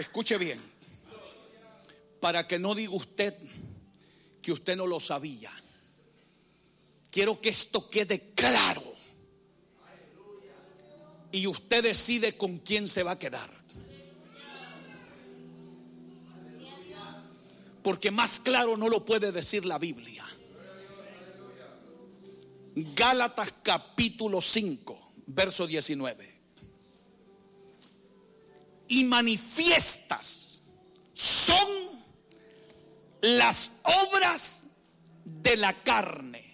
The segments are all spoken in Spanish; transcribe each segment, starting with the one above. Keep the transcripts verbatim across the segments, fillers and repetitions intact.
Escuche bien, para que no diga usted que usted no lo sabía. Quiero que esto quede claro. Y usted decide con quién se va a quedar. Porque más claro no lo puede decir la Biblia. Gálatas capítulo cinco, verso diecinueve. Y manifiestas son las obras de la carne.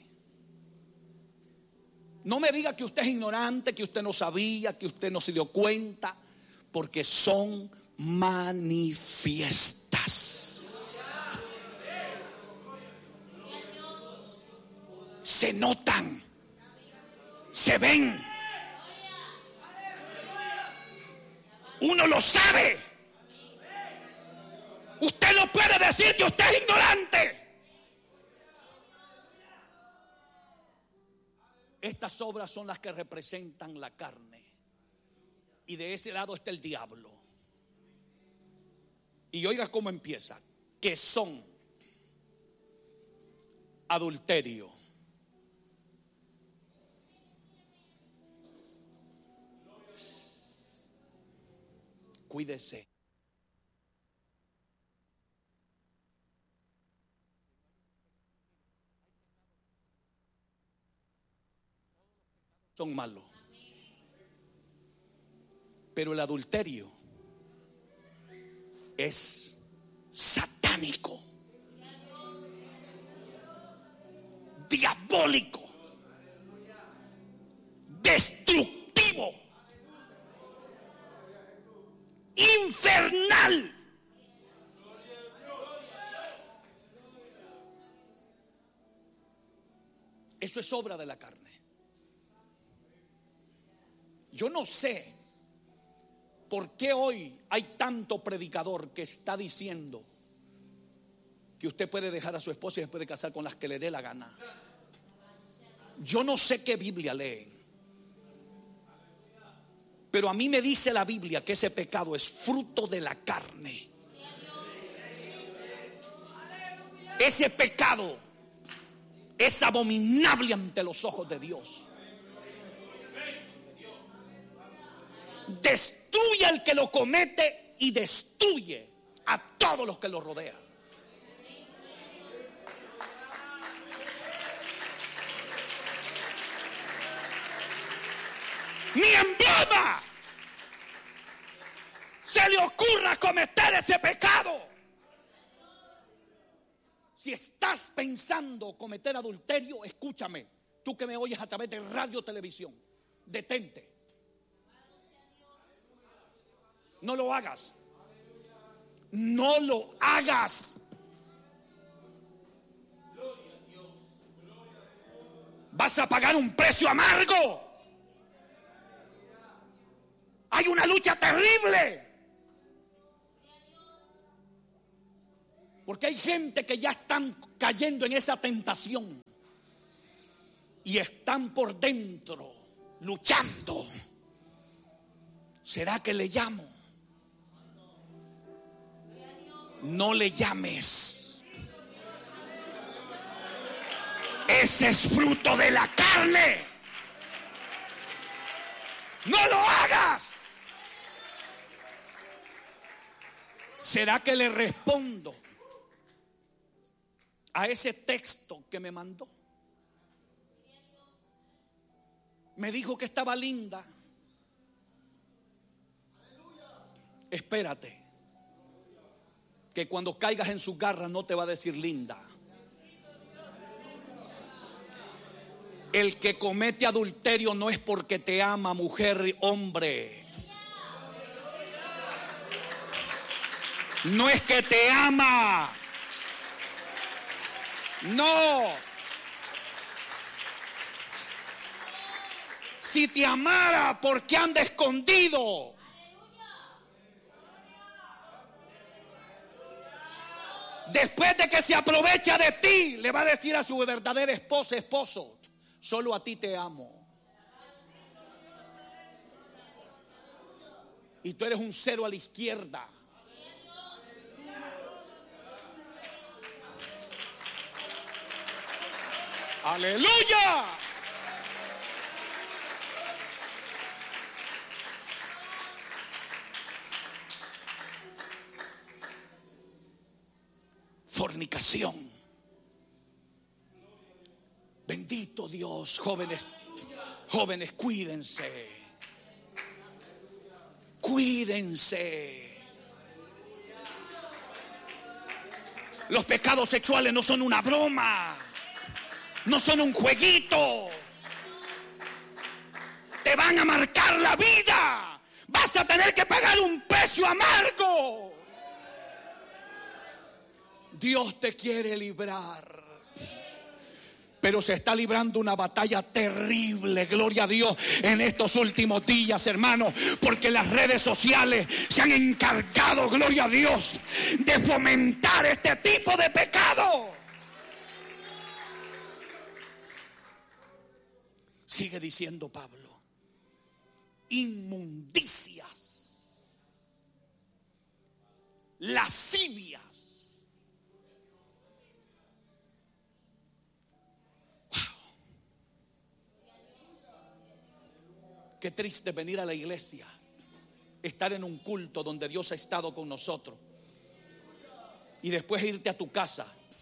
No me diga que usted es ignorante, que usted no sabía, que usted no se dio cuenta, porque son manifiestas. Se notan, se ven. Uno lo sabe. Usted no puede decir que usted es ignorante. Estas obras son las que representan la carne. Y de ese lado está el diablo. Y oiga cómo empieza. Que son adulterio, cuídese, son malos. Pero el adulterio es satánico, diabólico, destructivo, infernal. Eso es obra de la carne. Yo no sé por qué hoy hay tanto predicador que está diciendo que usted puede dejar a su esposa y se puede casar con las que le dé la gana. Yo no sé qué Biblia leen, pero a mí me dice la Biblia que ese pecado es fruto de la carne. Ese pecado es abominable ante los ojos de Dios. Destruye al que lo comete y destruye a todos los que lo rodean. Ni en broma se le ocurra cometer ese pecado. Si estás pensando cometer adulterio, escúchame, tú que me oyes a través de radio o televisión, detente. No lo hagas. No lo hagas. Vas a pagar un precio amargo. Hay una lucha terrible. Porque hay gente que ya están cayendo en esa tentación y están por dentro luchando. ¿Será que le llamo? No le llames. Ese es fruto de la carne. No lo hagas. ¿Será que le respondo a ese texto que me mandó? Me dijo que estaba linda. Espérate, que cuando caigas en sus garras no te va a decir linda. El que comete adulterio no es porque te ama, mujer y hombre. No es que te ama. No. Si te amara, ¿por qué anda escondido? Después de que se aprovecha de ti, le va a decir a su verdadera esposa, esposo, solo a ti te amo. Y tú eres un cero a la izquierda. Aleluya. Fornicación. Bendito Dios. Jóvenes, jóvenes, cuídense. Cuídense. Los pecados sexuales no son una broma. No son un jueguito. Te van a marcar la vida. Vas a tener que pagar un precio amargo. Dios te quiere librar. Pero se está librando una batalla terrible, gloria a Dios, en estos últimos días, hermanos, porque las redes sociales se han encargado, gloria a Dios, de fomentar este tipo de pecado. Sigue diciendo Pablo, inmundicias, lascivias. Qué triste venir a la iglesia, estar en un culto donde Dios ha estado con nosotros y después irte a tu casa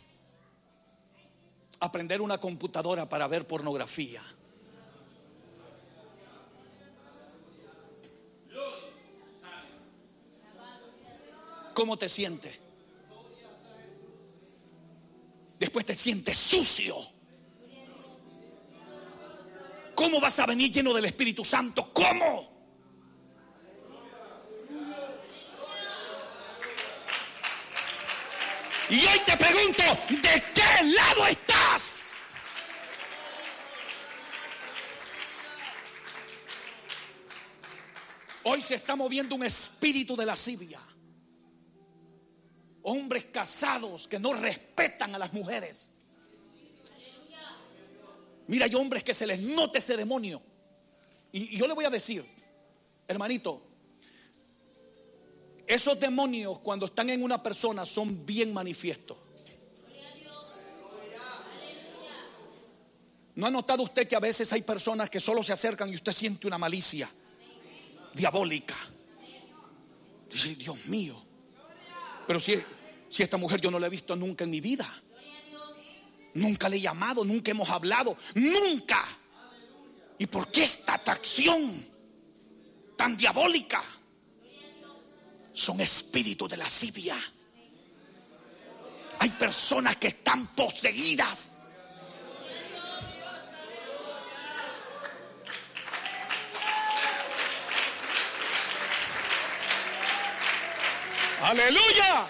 a prender una computadora para ver pornografía. ¿Cómo te sientes? Después te sientes sucio. ¿Cómo vas a venir lleno del Espíritu Santo? ¿Cómo? Y hoy te pregunto, ¿de qué lado estás? Hoy se está moviendo un espíritu de lascivia. Hombres casados que no respetan a las mujeres. Mira, hay hombres que se les nota ese demonio. Y, y yo le voy a decir, hermanito, esos demonios cuando están en una persona son bien manifiestos. ¿No ha notado usted que a veces hay personas que solo se acercan y usted siente una malicia diabólica? Dice, Dios mío, pero si, si esta mujer yo no la he visto nunca en mi vida. Nunca le he llamado, nunca hemos hablado, nunca. ¿Y por qué esta atracción tan diabólica? Son espíritus de lascivia. Hay personas que están poseídas. Aleluya.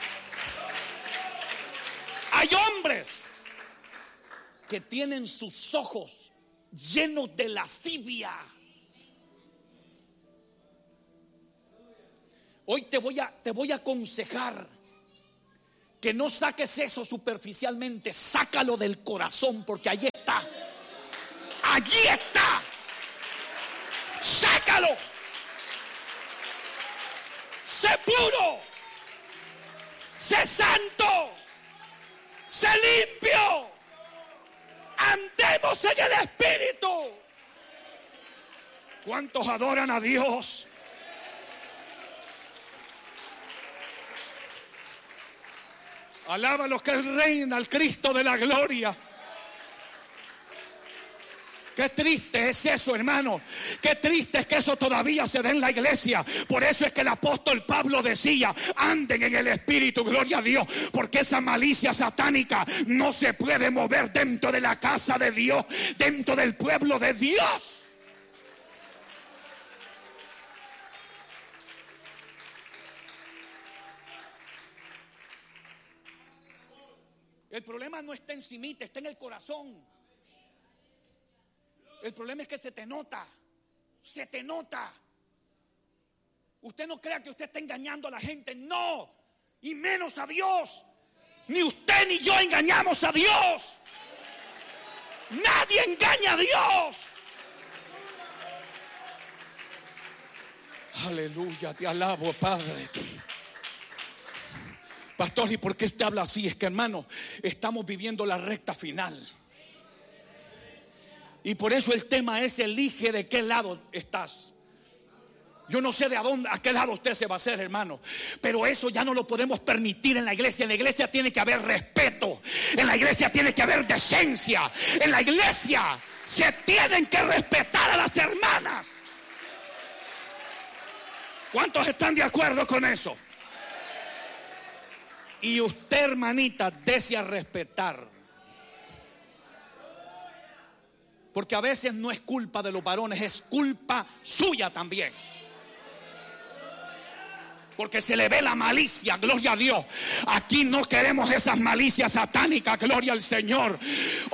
Hay hombres que tienen sus ojos llenos de lascivia. Hoy te voy a, te voy a aconsejar que no saques eso superficialmente, sácalo del corazón, porque allí está. Allí está. Sácalo. Sé puro. Sé santo. Sé limpio. Andemos en el Espíritu. ¿Cuántos adoran a Dios? Alaba a los que Él reina, al Cristo de la gloria. Qué triste es eso, hermano. Qué triste es que eso todavía se dé en la iglesia. Por eso es que el apóstol Pablo decía, anden en el Espíritu, gloria a Dios. Porque esa malicia satánica no se puede mover dentro de la casa de Dios, dentro del pueblo de Dios. El problema no está encimita, está en el corazón. El problema es que se te nota, se te nota. Usted no crea que usted está engañando a la gente, no, y menos a Dios. Ni usted ni yo engañamos a Dios. Nadie engaña a Dios. Aleluya, te alabo, Padre. Pastor, ¿y por qué usted habla así? Es que, hermano, estamos viviendo la recta final. Y por eso el tema es: elige de qué lado estás. Yo no sé de a dónde, a qué lado usted se va a hacer, hermano, pero eso ya no lo podemos permitir en la iglesia. En la iglesia tiene que haber respeto, en la iglesia tiene que haber decencia, en la iglesia se tienen que respetar a las hermanas. ¿Cuántos están de acuerdo con eso? Y usted, hermanita, desea respetar, porque a veces no es culpa de los varones, es culpa suya también. Porque se le ve la malicia, gloria a Dios. Aquí no queremos esas malicias satánicas, gloria al Señor.